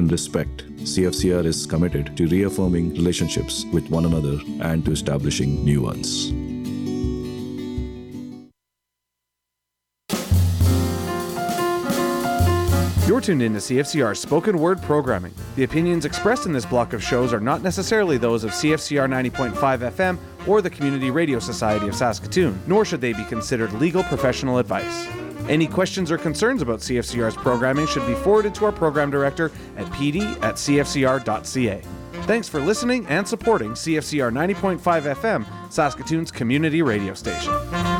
and respect, CFCR is committed to reaffirming relationships with one another and to establishing new ones. You're tuned in to CFCR's spoken word programming. The opinions expressed in this block of shows are not necessarily those of CFCR 90.5 FM or the Community Radio Society of Saskatoon, nor should they be considered legal professional advice. Any questions or concerns about CFCR's programming should be forwarded to our program director at pd@cfcr.ca. Thanks for listening and supporting CFCR 90.5 FM, Saskatoon's community radio station.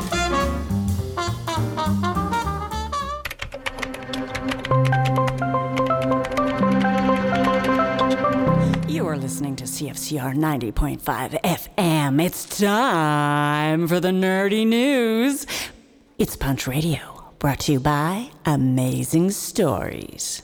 You are listening to CFCR 90.5 FM. It's time for the nerdy news. It's Punch Radio, brought to you by Amazing Stories.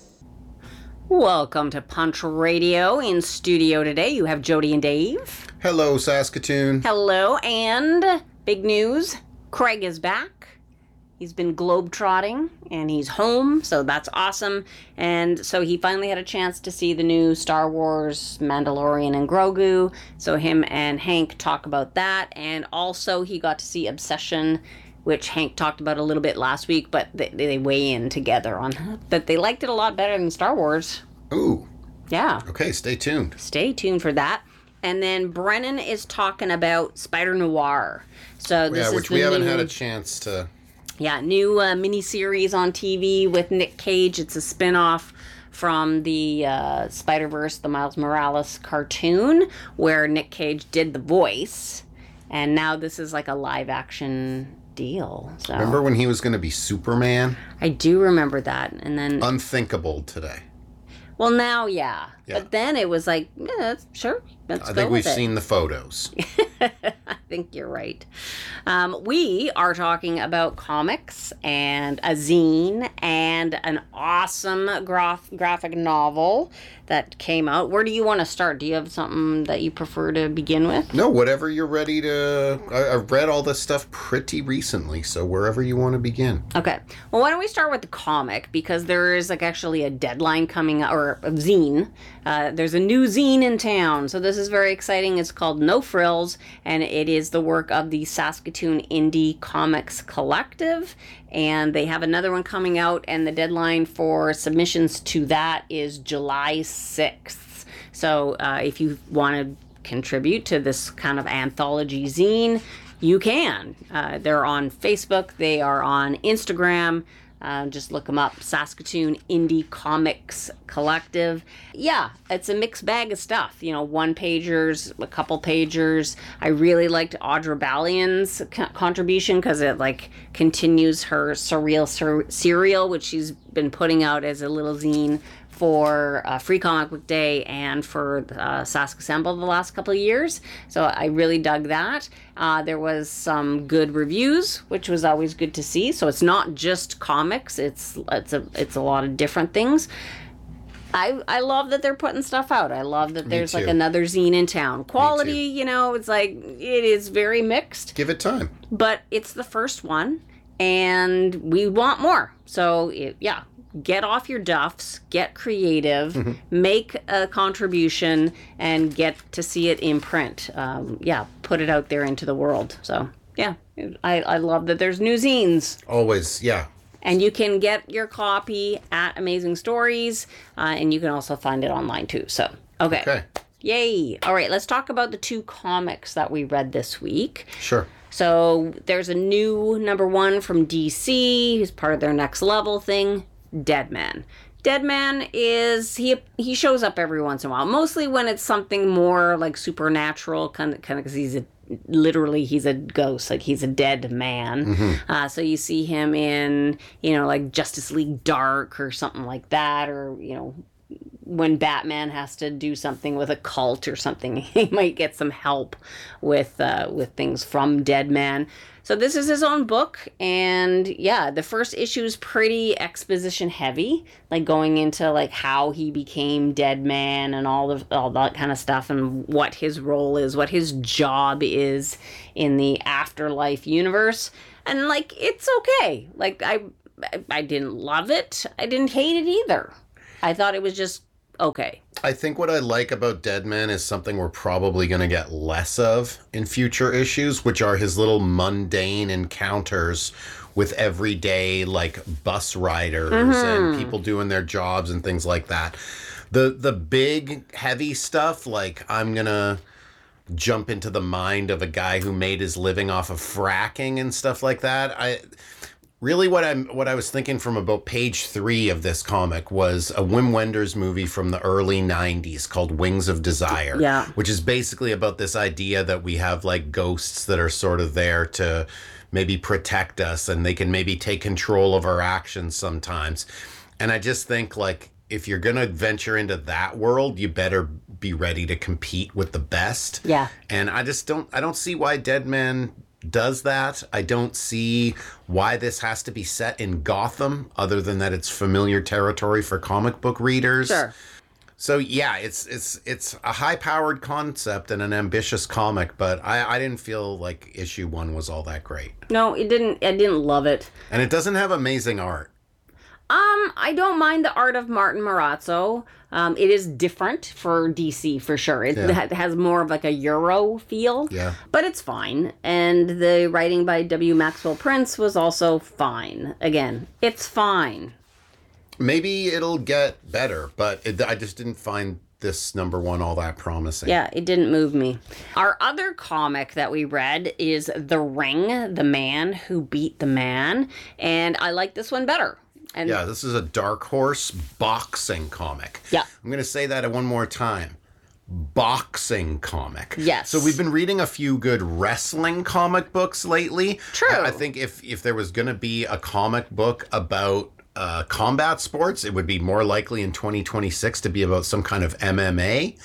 Welcome to Punch Radio. In studio today, you have Jody and Dave. Hello, Saskatoon. Hello, and big news, Craig is back. He's been globetrotting, and he's home, so that's awesome. And so he finally had a chance to see the new Star Wars Mandalorian and Grogu. So him and Hank talk about that. And also he got to see Obsession, which Hank talked about a little bit last week, but they weigh in together on that. They liked it a lot better than Star Wars. Ooh. Yeah. Okay, stay tuned. Stay tuned for that. And then Brennan is talking about Spider Noir. So this is which we haven't had a chance to... Yeah, new miniseries on TV with Nick Cage. It's a spin-off from the Spider-Verse, the Miles Morales cartoon, where Nick Cage did the voice. And now this is like a live-action deal. So. Remember when he was going to be Superman? I do remember that. And then unthinkable today. Well, now, yeah. But then it was like, yeah, sure, let's go with it. I think we've seen the photos. I think you're right. We are talking about comics and a zine and an awesome graphic novel that came out. Where do you want to start? Do you have something that you prefer to begin with? No, whatever you're ready to... I've read all this stuff pretty recently, so wherever you want to begin. Okay. Well, why don't we start with the comic, because there is actually a deadline coming out, or a zine. There's a new zine in town, so this is very exciting. It's called No Frills, and it is the work of the Saskatoon Indie Comics Collective, and they have another one coming out, and the deadline for submissions to that is July 6th. So if you want to contribute to this kind of anthology zine, you can. They're on Facebook, they are on Instagram. Just look them up, Saskatoon Indie Comics Collective. Yeah, it's a mixed bag of stuff. You know, one-pagers, a couple-pagers. I really liked Audra Ballion's contribution because it, like, continues her surreal serial, which she's been putting out as a little zine for Free Comic Book Day and for Sask Assemble the last couple of years. So I really dug that. There was some good reviews, which was always good to see. So it's not just comics, it's a lot of different things. I love that they're putting stuff out. I love that there's like another zine in town. Quality, you know, it's like, it is very mixed. Give it time. But it's the first one, and we want more. So, yeah. Get off your duffs, get creative, make a contribution, and get to see it in print. Put it out there into the world. So, yeah, I love that there's new zines. Always, yeah. And you can get your copy at Amazing Stories, and you can also find it online too. So, okay. Yay. All right, let's talk about the two comics that we read this week. Sure. So, there's a new #1 from DC, who's part of their Next Level thing. Deadman. Deadman is, he shows up every once in a while, mostly when it's something more like supernatural, kind of because he's a ghost, like he's a dead man. So you see him in, like Justice League Dark or something like that, or, when Batman has to do something with a cult or something, he might get some help with things from Deadman. So this is his own book, and yeah, the first issue is pretty exposition heavy, like going into like how he became Deadman and all that kind of stuff, and what his role is, what his job is in the afterlife universe. And like, it's okay. Like I didn't love it. I didn't hate it either. I thought it was just okay. I think what I like about Deadman is something we're probably going to get less of in future issues, which are his little mundane encounters with everyday, like, bus riders and people doing their jobs and things like that. The big, heavy stuff, like, I'm going to jump into the mind of a guy who made his living off of fracking and stuff like that. Really, what I was thinking from about page 3 of this comic was a Wim Wenders movie from the early 90s called Wings of Desire, Yeah. which is basically about this idea that we have like ghosts that are sort of there to maybe protect us, and they can maybe take control of our actions sometimes. And I just think, like, if you're going to venture into that world, you better be ready to compete with the best. Yeah. And I don't see why Deadman does that. I don't see why this has to be set in Gotham, other than that it's familiar territory for comic book readers. Sure. So yeah, it's a high-powered concept and an ambitious comic, but I didn't feel like issue 1 was all that great. No, it didn't. I didn't love it. And it doesn't have amazing art. I don't mind the art of Martin Marazzo. It is different for DC for sure. It has more of like a Euro feel. Yeah. But it's fine. And the writing by W. Maxwell Prince was also fine. Again, it's fine. Maybe it'll get better, but I just didn't find this number 1 all that promising. Yeah, it didn't move me. Our other comic that we read is The Ring, The Man Who Beat the Man. And I like this one better. And Yeah, this is a Dark Horse boxing comic. Yeah. I'm going to say that one more time. Boxing comic. Yes. So we've been reading a few good wrestling comic books lately. True. I think if there was going to be a comic book about combat sports, it would be more likely in 2026 to be about some kind of MMA.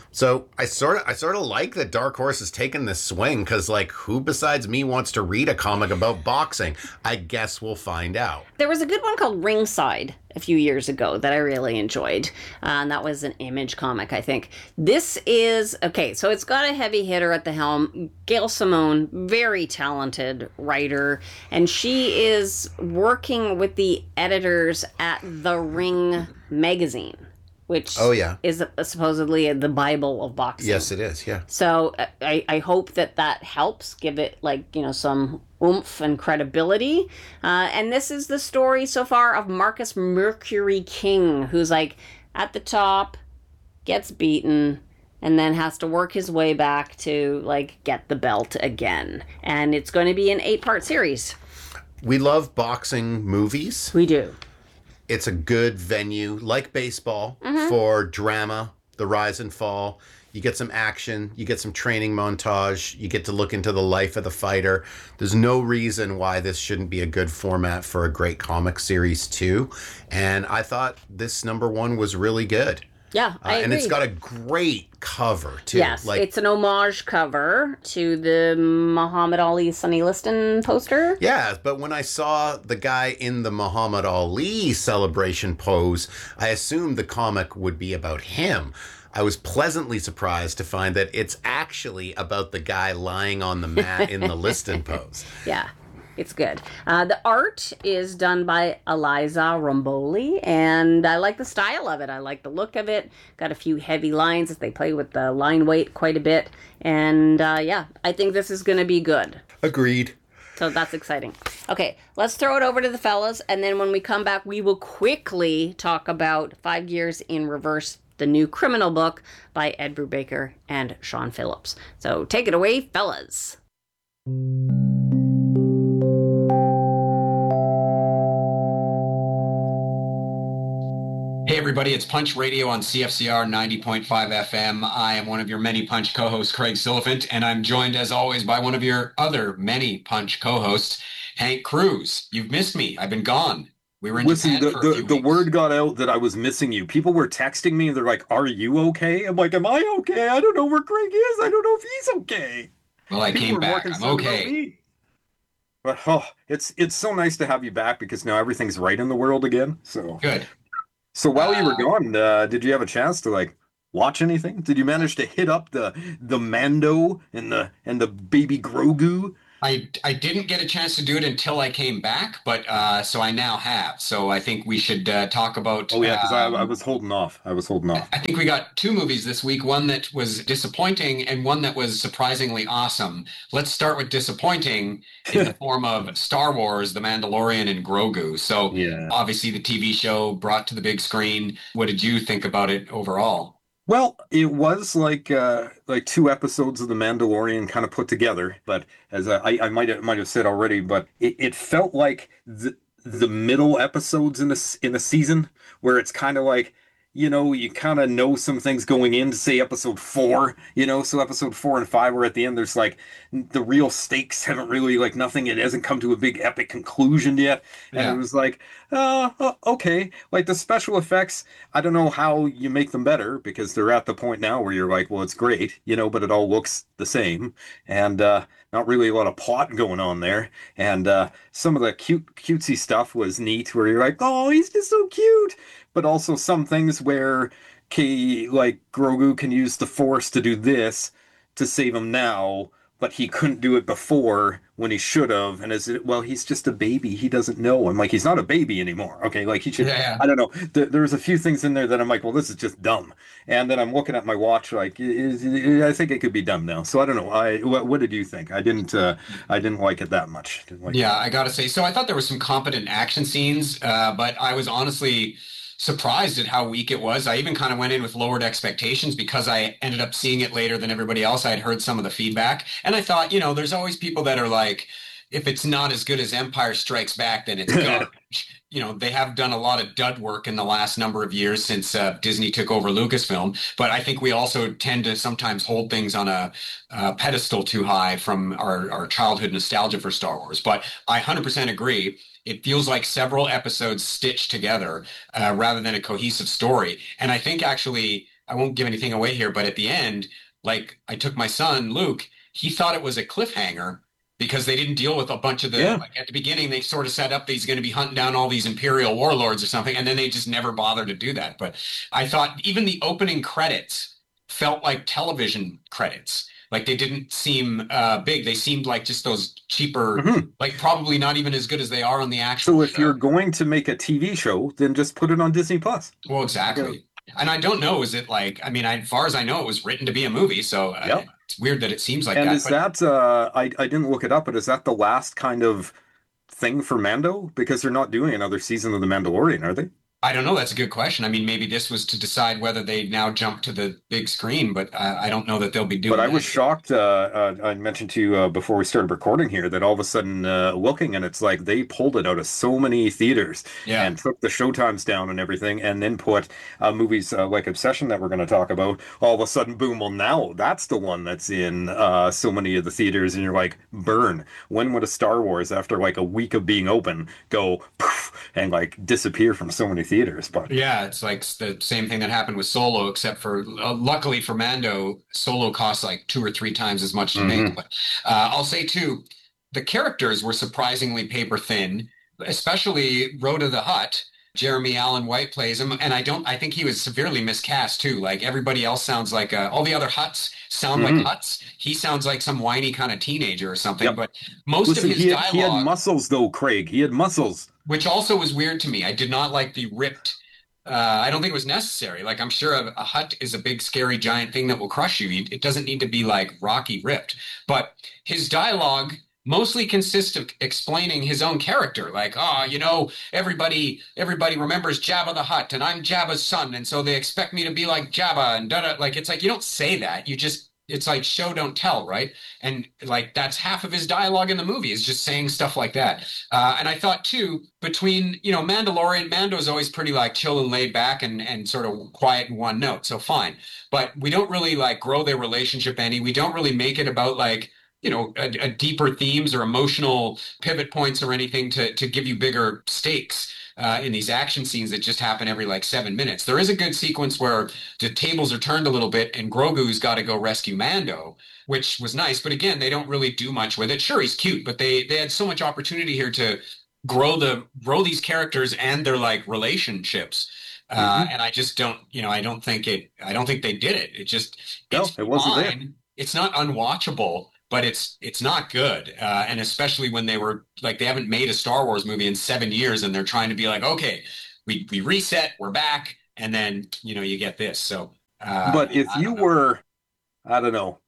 So I sort of like that Dark Horse has taken this swing, because, like, who besides me wants to read a comic about boxing? I guess we'll find out. there was a good one called Ringside a few years ago that I really enjoyed. And that was an Image comic, I think. This is, okay, so it's got a heavy hitter at the helm. Gail Simone, very talented writer. And she is working with the editors at The Ring magazine, which is supposedly the Bible of boxing. Yes, it is, yeah. So I hope that helps give it, like, some oomph and credibility. And this is the story so far of Marcus Mercury King, who's like at the top, gets beaten, and then has to work his way back to like get the belt again. And it's going to be an 8-part series. We love boxing movies. We do. It's a good venue, like baseball, for drama, the rise and fall. You get some action, you get some training montage, you get to look into the life of the fighter. There's no reason why this shouldn't be a good format for a great comic series too. And I thought this number 1 was really good. Yeah, I agree. And it's got a great cover too. Yes, it's an homage cover to the Muhammad Ali Sonny Liston poster. Yeah, but when I saw the guy in the Muhammad Ali celebration pose, I assumed the comic would be about him. I was pleasantly surprised to find that it's actually about the guy lying on the mat in the Liston pose. Yeah, it's good. The art is done by Eliza Romboli, and I like the style of it. I like the look of it. Got a few heavy lines. They play with the line weight quite a bit. And yeah, I think this is going to be good. Agreed. So that's exciting. Okay, let's throw it over to the fellas, and then when we come back, we will quickly talk about 5 Years in Reverse, the new criminal book by Ed Brubaker and Sean Phillips. So take it away, fellas. Hey everybody, it's Punch Radio on CFCR 90.5 FM. I am one of your many Punch co-hosts, Craig Silliphant, and I'm joined as always by one of your other many Punch co-hosts, Hank Cruz. You've missed me. I've been gone. We were in Japan for a few weeks. The word got out that I was missing you. People were texting me and they're like, "Are you okay?" I'm like, "Am I okay? I don't know where Craig is. I don't know if he's okay." Well, I came back. I'm okay. But it's so nice to have you back, because now everything's right in the world again. So good. So while you were gone, did you have a chance to like watch anything? Did you manage to hit up the Mando and the baby Grogu I didn't get a chance to do it until I came back, but so I now have. So I think we should talk about. Oh yeah, because I was holding off. I was holding off. I think we got two movies this week, one that was disappointing and one that was surprisingly awesome. Let's start with disappointing in the form of Star Wars, The Mandalorian, and Grogu. So Yeah. obviously the TV show brought to the big screen. What did you think about it overall? Well, it was like two episodes of The Mandalorian kind of put together, but as I might have said already, but it felt like the middle episodes in the season where it's kind of like, you kind of know some things going into, say, episode 4, so episode 4 and 5 were at the end. There's like the real stakes haven't really, like, nothing, it hasn't come to a big epic conclusion yet. And Yeah. it was like, okay, like the special effects, I don't know how you make them better because they're at the point now where you're like, well, it's great, but it all looks the same. And not really a lot of plot going on there. And some of the cutesy stuff was neat where you're like, oh, he's just so cute. But also some things where, like Grogu can use the Force to do this to save him now, but he couldn't do it before when he should have. And well, he's just a baby. He doesn't know. I'm like, he's not a baby anymore. Okay, like he should. Yeah. I don't know. There's a few things in there that I'm like, well, this is just dumb. And then I'm looking at my watch, like, I think it could be dumb now. So I don't know. What did you think? I didn't like it that much. Didn't like Yeah, I gotta say, so I thought there were some competent action scenes, but I was honestly surprised at how weak it was. I even kind of went in with lowered expectations because I ended up seeing it later than everybody else. I had heard some of the feedback, and I thought, there's always people that are like, if it's not as good as Empire Strikes Back, then it's garbage. They have done a lot of dud work in the last number of years since Disney took over Lucasfilm. But I think we also tend to sometimes hold things on a pedestal too high from our childhood nostalgia for Star Wars. But I 100% agree. It feels like several episodes stitched together rather than a cohesive story. And I think actually, I won't give anything away here, but at the end, like I took my son, Luke, he thought it was a cliffhanger because they didn't deal with a bunch of like at the beginning, they sort of set up that he's going to be hunting down all these Imperial warlords or something. And then they just never bothered to do that. But I thought even the opening credits felt like television credits. Like they didn't seem big. They seemed like just those cheaper, like probably not even as good as they are on the actual So if show. you're going to make a TV show, then just put it on Disney Plus. Well, exactly. And I don't know, is it like, as far as I know, it was written to be a movie. So it's weird that it seems like And that. is that, I didn't look it up, but is that the last kind of thing for Mando? Because they're not doing another season of The Mandalorian, are they? I don't know. That's a good question. Maybe this was to decide whether they now jump to the big screen, but I don't know that they'll be doing But I that. was shocked. I mentioned to you before we started recording here that all of a sudden looking, and it's like they pulled it out of so many theaters and took the showtimes down and everything, and then put movies like Obsession that we're going to talk about. All of a sudden, boom! Well, now that's the one that's in so many of the theaters, and you're like, burn. When would a Star Wars, after like a week of being open, go poof, and like disappear from so many theaters? But yeah, it's like the same thing that happened with Solo, except for luckily for Mando, Solo costs like 2 or 3 times as much to make. But I'll say too, the characters were surprisingly paper thin, especially Rhoda the Hutt. Jeremy Allen White plays him, and I think he was severely miscast too. Like everybody else sounds like all the other Hutts sound like Hutts. He sounds like some whiny kind of teenager or something. But most of his dialogue, he had muscles though, Craig. He had muscles, which also was weird to me. I did not like the ripped. I don't think it was necessary. Like I'm sure a Hutt is a big, scary, giant thing that will crush you. It doesn't need to be like Rocky ripped. But his dialogue mostly consists of explaining his own character. Like, everybody remembers Jabba the Hutt, and I'm Jabba's son, and so they expect me to be like Jabba, and da-da. Like, it's like you don't say that. It's like show don't tell, right? And like that's half of his dialogue in the movie is just saying stuff like that. And I thought too, between Mandalorian, Mando's always pretty like chill and laid back and sort of quiet in one note, so fine. But we don't really like grow their relationship any. We don't really make it about like a deeper themes or emotional pivot points or anything to give you bigger stakes. In these action scenes that just happen every like 7 minutes. There is a good sequence where the tables are turned a little bit and Grogu's got to go rescue Mando, which was nice. But again, they don't really do much with it. Sure, he's cute, but they had so much opportunity here to grow these characters and their like relationships. And I just don't, I don't think they did it. It wasn't fine. There. It's not unwatchable. but it's not good. And especially when they were like, they haven't made a Star Wars movie in 7 years, and they're trying to be like, okay, we reset, we're back, and then you get this. So, but if you were, I don't know,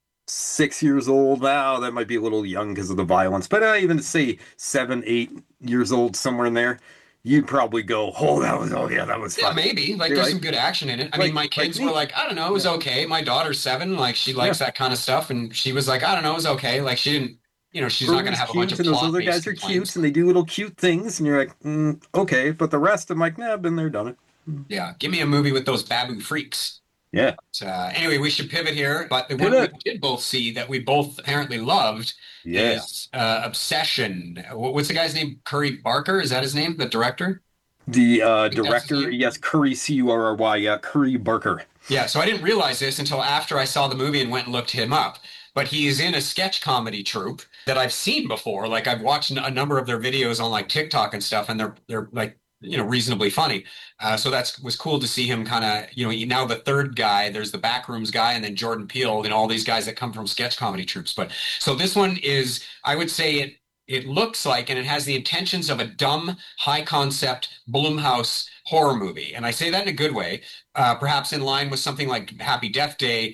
6 years old now, that might be a little young because of the violence. But even say 7, 8 years old, somewhere in there, you'd probably go, that was fun. Maybe. Like, there's some good action in it. I mean, my kids were like, I don't know, it was okay. My daughter's 7, like, she likes that kind of stuff, and she was like, I don't know, it was okay. Like, she didn't, she's not going to have a bunch of plot. And those other guys are cute, and they do little cute things, and you're like, okay. But the rest, I'm like, nah, I've been there, done it. Yeah, give me a movie with those babu freaks. Yeah. But, anyway, we should pivot here. But the one we did both see that we both apparently loved is Obsession. What's the guy's name? Curry Barker? Is that his name? The director? The director, yes, Curry, Curry, yeah, Curry Barker. Yeah, so I didn't realize this until after I saw the movie and went and looked him up. But he's in a sketch comedy troupe that I've seen before. Like, I've watched a number of their videos on like TikTok and stuff, and they're like, reasonably funny. So was cool to see him kind of, now the third guy, there's the Backrooms guy, and then Jordan Peele, and all these guys that come from sketch comedy troupes. But so this one is, I would say it looks like, and it has the intentions of a dumb, high concept Blumhouse horror movie. And I say that in a good way, perhaps in line with something like Happy Death Day.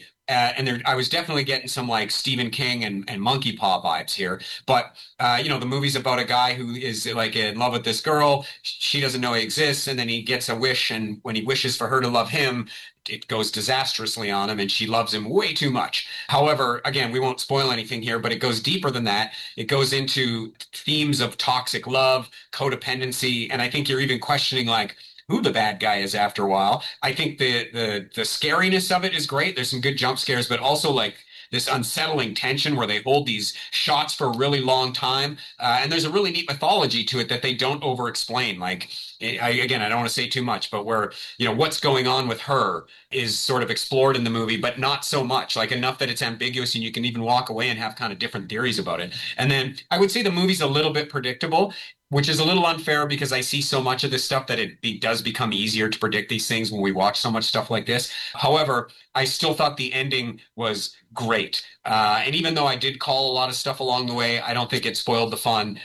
I was definitely getting some like Stephen King and Monkey Paw vibes here. But, the movie's about a guy who is like in love with this girl. She doesn't know he exists. And then he gets a wish. And when he wishes for her to love him, it goes disastrously on him, and she loves him way too much. However, again, we won't spoil anything here, but it goes deeper than that. It goes into themes of toxic love, codependency. And I think you're even questioning like, who the bad guy is after a while. I think the scariness of it is great. There's some good jump scares, but also like this unsettling tension where they hold these shots for a really long time. And there's a really neat mythology to it that they don't over-explain. Like, I don't want to say too much, but where, what's going on with her is sort of explored in the movie, but not so much, like enough that it's ambiguous and you can even walk away and have kind of different theories about it. And then I would say the movie's a little bit predictable, which is a little unfair because I see so much of this stuff that it does become easier to predict these things when we watch so much stuff like this. However, I still thought the ending was great. And even though I did call a lot of stuff along the way, I don't think it spoiled the fun.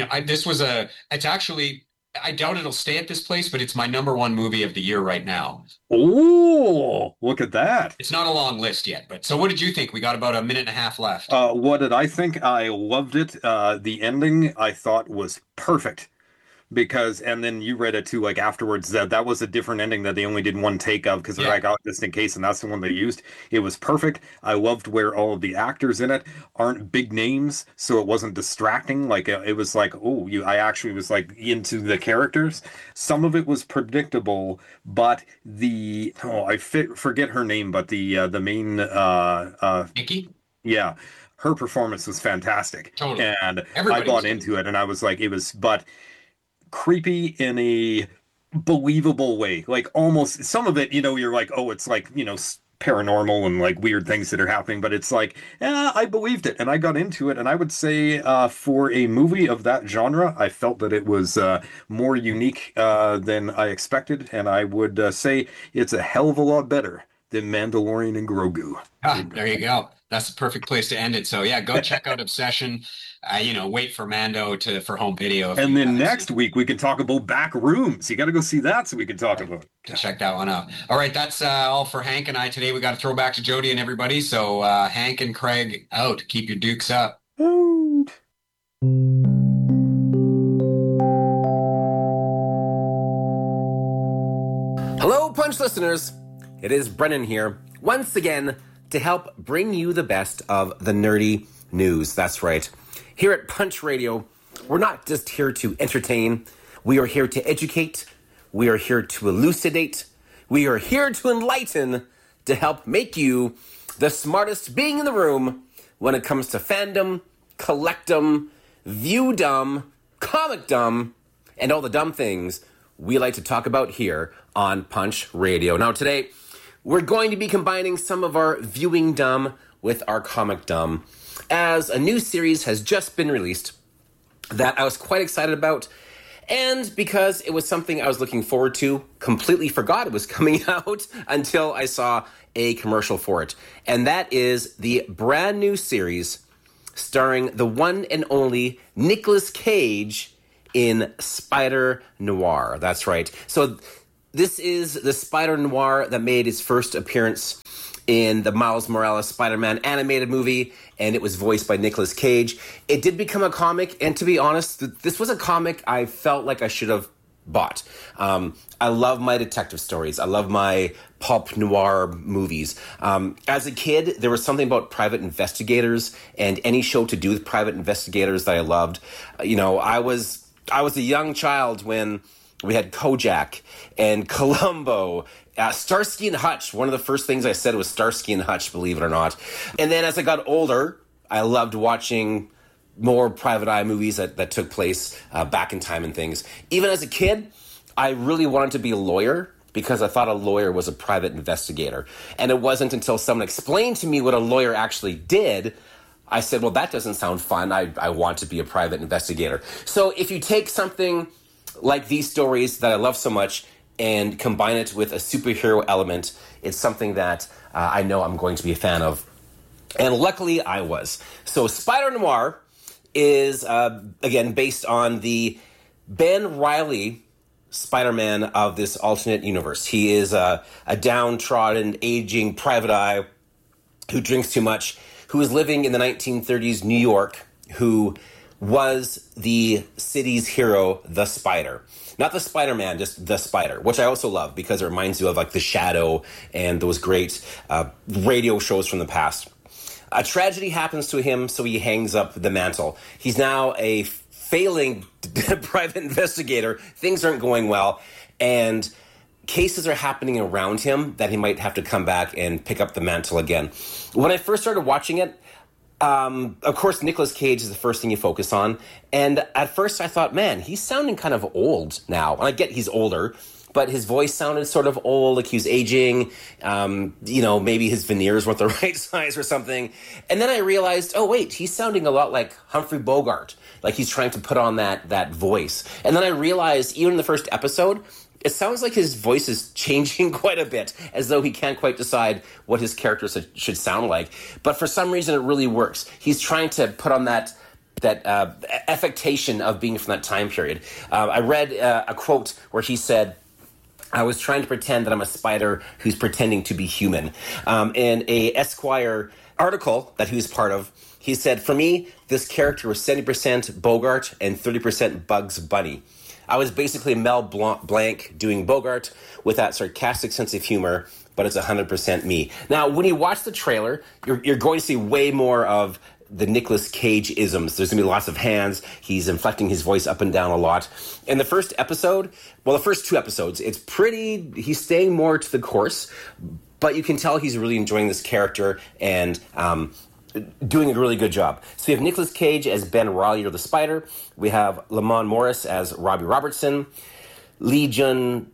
I doubt it'll stay at this place, but it's my #1 movie of the year right now. Oh, look at that. It's not a long list yet, but so what did you think? We got about a minute and a half left. What did I think? I loved it. The ending I thought was perfect. Because, and then you read it too, like afterwards, that was a different ending that they only did one take of because they're like, oh, just in case, and that's the one they used. It was perfect. I loved where all of the actors in it aren't big names, so it wasn't distracting. Like, it was like, I actually was like into the characters. Some of it was predictable, but I forget her name, but the main Nikki? Yeah. Her performance was fantastic. Totally. And I bought into it, and I was like, but creepy in a believable way. Like almost some of it, you're like, oh, it's like, paranormal and like weird things that are happening, but it's like, I believed it and I got into it. And I would say for a movie of that genre, I felt that it was more unique than I expected. And I would say it's a hell of a lot better than Mandalorian and Grogu. There you go. That's the perfect place to end it. So yeah, go check out Obsession. Wait for Mando for home video. And then next week we can talk about Backrooms. You got to go see that so we can talk about it. Check that one out. All right, that's all for Hank and I today. We got to throw back to Jody and everybody. So Hank and Craig out. Keep your dukes up. Hello, Punch listeners. It is Brennan here, once again, to help bring you the best of the nerdy news. That's right. Here at Punch Radio, we're not just here to entertain. We are here to educate. We are here to elucidate. We are here to enlighten, to help make you the smartest being in the room when it comes to fandom, collectum, viewdom, comicdom, and all the dumb things we like to talk about here on Punch Radio. Now today, we're going to be combining some of our viewing dumb with our comic dumb, as a new series has just been released that I was quite excited about, and because it was something I was looking forward to, completely forgot it was coming out until I saw a commercial for it. And that is the brand new series starring the one and only Nicolas Cage in Spider Noir. That's right. So this is the Spider Noir that made its first appearance in the Miles Morales Spider-Man animated movie, and it was voiced by Nicolas Cage. It did become a comic, and to be honest, this was a comic I felt like I should have bought. I love my detective stories. I love my pulp noir movies. As a kid, there was something about private investigators and any show to do with private investigators that I loved. I was a young child when we had Kojak and Columbo, Starsky and Hutch. One of the first things I said was Starsky and Hutch, believe it or not. And then as I got older, I loved watching more private eye movies that took place back in time and things. Even as a kid, I really wanted to be a lawyer because I thought a lawyer was a private investigator. And it wasn't until someone explained to me what a lawyer actually did, I said, well, that doesn't sound fun. I want to be a private investigator. So if you take something like these stories that I love so much and combine it with a superhero element, it's something that I know I'm going to be a fan of. And luckily I was. So Spider Noir is, again, based on the Ben Reilly Spider-Man of this alternate universe. He is a downtrodden, aging private eye who drinks too much, who is living in the 1930s New York, who was the city's hero, the Spider. Not the Spider-Man, just the Spider, which I also love because it reminds you of like The Shadow and those great radio shows from the past. A tragedy happens to him, so he hangs up the mantle. He's now a failing private investigator. Things aren't going well, and cases are happening around him that he might have to come back and pick up the mantle again. When I first started watching it, of course, Nicolas Cage is the first thing you focus on. And at first I thought, man, he's sounding kind of old now. And I get he's older, but his voice sounded sort of old, like he was aging. Maybe his veneers weren't the right size or something. And then I realized, oh, wait, he's sounding a lot like Humphrey Bogart. Like he's trying to put on that voice. And then I realized, even in the first episode, it sounds like his voice is changing quite a bit, as though he can't quite decide what his character should sound like. But for some reason, it really works. He's trying to put on that affectation of being from that time period. I read a quote where he said, I was trying to pretend that I'm a spider who's pretending to be human. In a Esquire article that he was part of, he said, for me, this character was 70% Bogart and 30% Bugs Bunny. I was basically Mel Blanc doing Bogart with that sarcastic sense of humor, but it's 100% me. Now, when you watch the trailer, you're going to see way more of the Nicolas Cage isms. There's going to be lots of hands. He's inflecting his voice up and down a lot. In the first episode, the first two episodes, he's staying more to the course, but you can tell he's really enjoying this character and doing a really good job. So we have Nicolas Cage as Ben Reilly or the Spider. We have Lamont Morris as Robbie Robertson. Lee Jun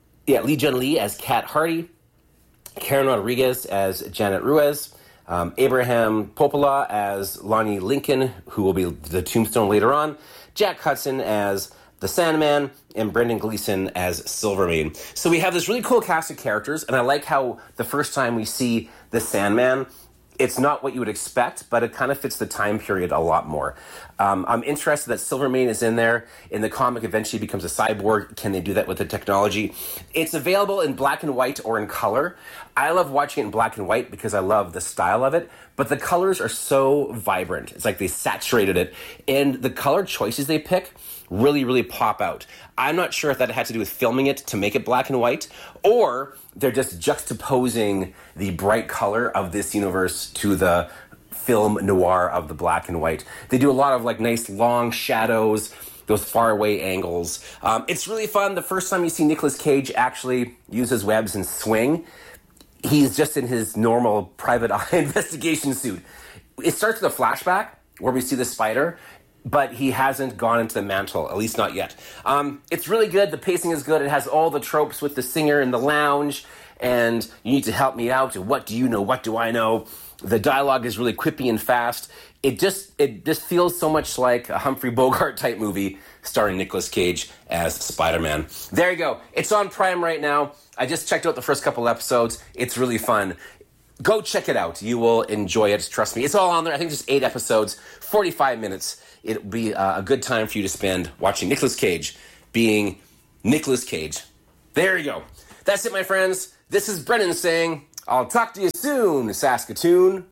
Lee as Kat Hardy. Karen Rodriguez as Janet Ruiz. Abraham Popola as Lonnie Lincoln, who will be the Tombstone later on. Jack Hudson as the Sandman, and Brendan Gleeson as Silvermane. So we have this really cool cast of characters, and I like how the first time we see the Sandman, it's not what you would expect, but it kind of fits the time period a lot more. I'm interested that Silvermane is in there. In the comic, eventually becomes a cyborg. Can they do that with the technology? It's available in black and white or in color. I love watching it in black and white because I love the style of it, but the colors are so vibrant. It's like they saturated it, and the color choices they pick really, really pop out. I'm not sure if that had to do with filming it to make it black and white, or they're just juxtaposing the bright color of this universe to the film noir of the black and white. They do a lot of like nice long shadows, those faraway angles. It's really fun. The first time you see Nicolas Cage actually use his webs and swing, he's just in his normal private eye investigation suit. It starts with a flashback where we see the spider, but he hasn't gone into the mantle, at least not yet. It's really good. The pacing is good. It has all the tropes with the singer in the lounge, and you need to help me out. What do you know? What do I know? The dialogue is really quippy and fast. It just feels so much like a Humphrey Bogart type movie starring Nicolas Cage as Spider-Man. There you go. It's on Prime right now. I just checked out the first couple episodes. It's really fun. Go check it out. You will enjoy it. Trust me. It's all on there. I think just 8 episodes, 45 minutes. It'll be a good time for you to spend watching Nicolas Cage being Nicolas Cage. There you go. That's it, my friends. This is Brennan saying, I'll talk to you soon, Saskatoon.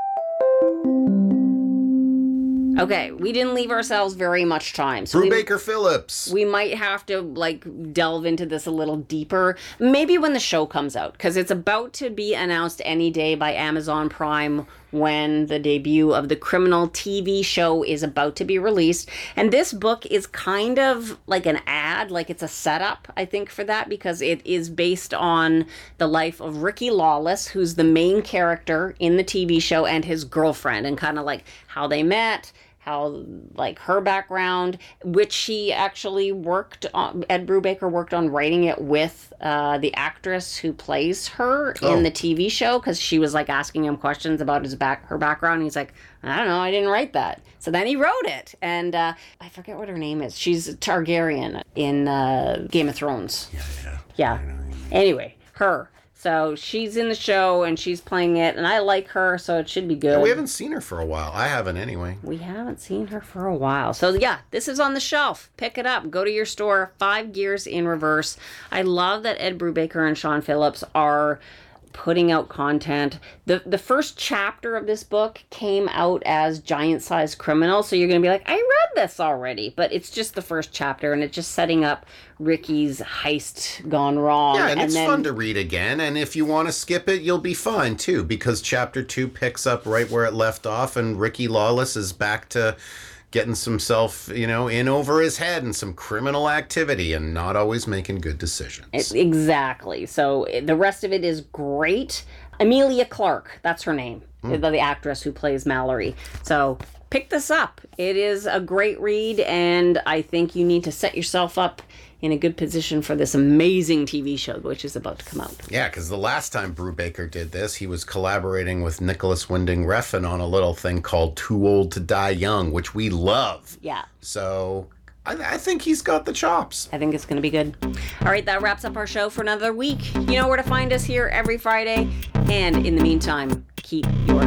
Okay, we didn't leave ourselves very much time. So Brubaker Phillips. we might have to delve into this a little deeper. Maybe when the show comes out, because it's about to be announced any day by Amazon Prime when the debut of the Criminal TV show is about to be released. And this book is kind of like an ad, like it's a setup, I think, for that, because it is based on the life of Ricky Lawless, who's the main character in the TV show, and his girlfriend, and kind of like how they met, how, like, her background, which he actually worked on. Ed Brubaker worked on writing it with the actress who plays her in the TV show, because she was, like, asking him questions about her background. And he's like, I don't know, I didn't write that. So then he wrote it. And I forget what her name is. She's Targaryen in Game of Thrones. Yeah. Anyway, her. So she's in the show and she's playing it, and I like her, so it should be good. Yeah, we haven't seen her for a while. I haven't anyway. We haven't seen her for a while. So yeah, this is on the shelf. Pick it up. Go to your store. 5 Gears in Reverse. I love that Ed Brubaker and Sean Phillips are putting out content. The first chapter of this book came out as Giant Size Criminal, so you're going to be like, I read this already, but it's just the first chapter, and it's just setting up Ricky's heist gone wrong. Yeah, and it's fun to read again, and if you want to skip it, you'll be fine too, because chapter 2 picks up right where it left off, and Ricky Lawless is back to getting himself, in over his head and some criminal activity and not always making good decisions. Exactly. So the rest of it is great. Emilia Clarke, that's her name, the actress who plays Mallory. So pick this up. It is a great read, and I think you need to set yourself up in a good position for this amazing TV show, which is about to come out. Yeah, because the last time Brubaker did this, he was collaborating with Nicholas Winding Refn on a little thing called Too Old to Die Young, which we love. Yeah. So I think he's got the chops. I think it's going to be good. All right, that wraps up our show for another week. You know where to find us here every Friday. And in the meantime, keep your